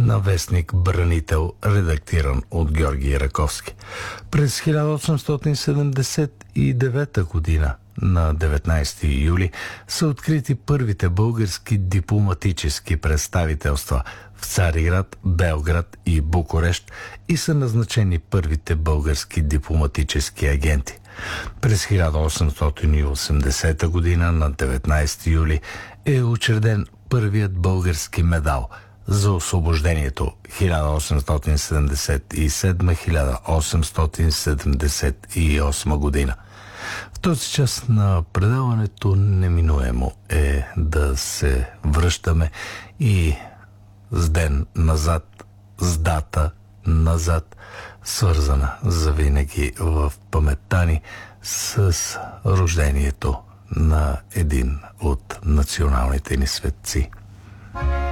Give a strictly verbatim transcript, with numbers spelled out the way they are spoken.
на вестник Бранител, редактиран от Георги Раковски. През хиляда осемстотин седемдесет и девета година, на деветнайсети юли, са открити първите български дипломатически представителства в Цариград, Белград и Букурещ и са назначени първите български дипломатически агенти. През хиляда осемстотин и осемдесета година, на деветнайсети юли, е учреден първият български медал за освобождението хиляда осемстотин седемдесет и седма до хиляда осемстотин седемдесет и осма година. В този час на предаването неминуемо е да се връщаме и с ден назад, с дата назад, свързана завинаги в паметта ни с рождението на един от националните ни светци.